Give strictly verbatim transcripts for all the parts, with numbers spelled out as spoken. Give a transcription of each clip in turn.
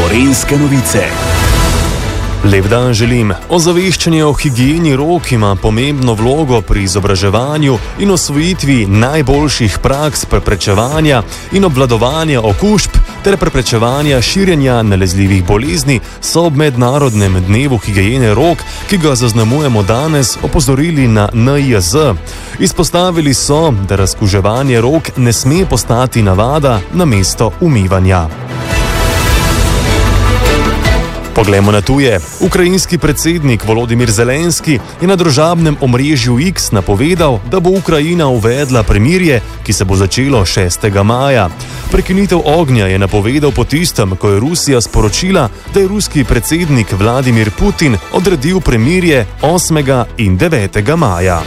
Gorenjske novice. Lep dan želim. Ozaveščanje o higieni rok ima pomembno vlogo pri izobraževanju in osvojitvi najboljših praks preprečevanja in obvladovanja okužb ter preprečevanja širjenja nalezljivih bolezni, so ob mednarodnem dnevu higiene rok, ki ga zaznamujemo danes, opozorili na N I J Z. Izpostavili so, da razkuževanje rok ne sme postati navada namesto umivanja. Poglejmo na tuje. Ukrajinski predsednik Volodimir Zelenski je na družabnem omrežju X napovedal, da bo Ukrajina uvedla premirje, ki se bo začelo šestega maja. Prekinitev ognja je napovedal po tistem, ko je Rusija sporočila, da je ruski predsednik Vladimir Putin odredil premirje osmega in devetega maja.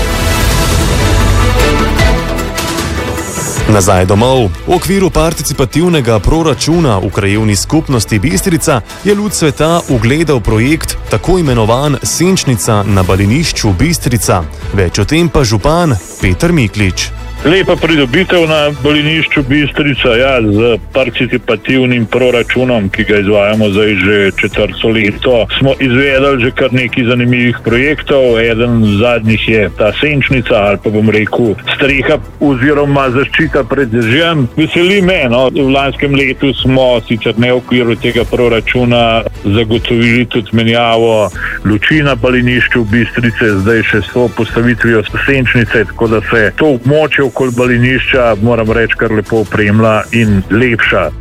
Nazaj domov. V okviru participativnega proračuna v krajevni skupnosti Bistrica je luč sveta ugledal projekt tako imenovan Senčnica na balinišču Bistrica. Več o tem pa župan Peter Miklič. Lepa pridobitev na balinišču Bistrica, ja, z participativnim proračunom, ki ga izvajamo zdaj že četrto leto. Smo izvedeli že kar nekaj zanimivih projektov. Eden zadnjih je ta senčnica, ali pa bom rekel streha oziroma zaščita pred dežjem. Veseli me, no, v lanskem letu smo sicer ne v okviru tega proračuna zagotovili tudi menjavo luči na balinišču Bistrice, zdaj še s to postavitvijo senčnice, tako da se to območje okoli balinišča, moram reči, kar lepo opremlja in lepša.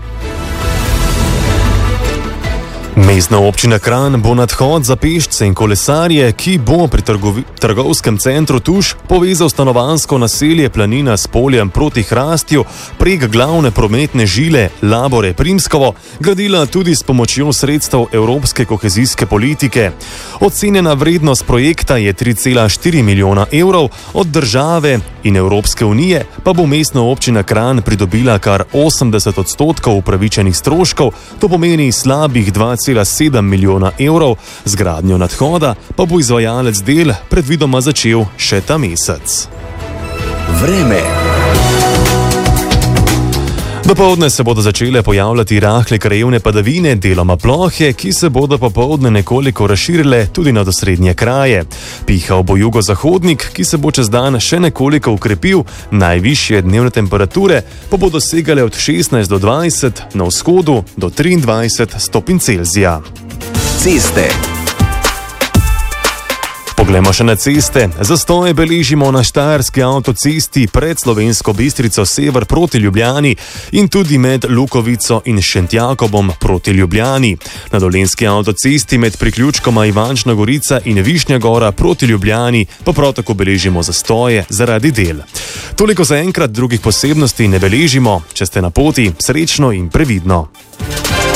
Mestna občina Kranj bo nadhod za pešce in kolesarje, ki bo pri trgovi, trgovskem centru Tuš povezal stanovanjsko naselje Planina s poljem proti Hrastju prek glavne prometne žile Labore Primskovo, gradila tudi s pomočjo sredstev Evropske kohezijske politike. Ocenjena vrednost projekta je tri cela štiri milijona evrov, od države in Evropske unije pa bo mestna občina Kranj pridobila kar osemdeset odstotkov upravičenih stroškov, to pomeni slabih dva cela sedem milijona evrov, z gradnjo nadhoda pa bo izvajalec del predvidoma začel še ta mesec. Vreme. Dopoldne se bodo začele pojavljati rahle krajevne padavine, deloma plohe, ki se bodo popoldne nekoliko razširile tudi na osrednje kraje. Pihal bo jugozahodnik, ki se bo čez dan še nekoliko ukrepil, najvišje dnevne temperature pa bodo segale od šestnajst do dvajset, na vzhodu do triindvajset stopinj Celzija. Ceste. Poglejmo še na ceste. Zastoje beležimo na štajerski avtocesti pred Slovensko Bistrico sever proti Ljubljani in tudi med Lukovico in Šentjakobom proti Ljubljani. Na dolenjski avtocesti med priključkoma Ivančna Gorica in Višnja Gora proti Ljubljani pa prav tako beležimo zastoje zaradi del. Toliko za enkrat, drugih posebnosti ne beležimo. Če ste na poti, srečno in previdno.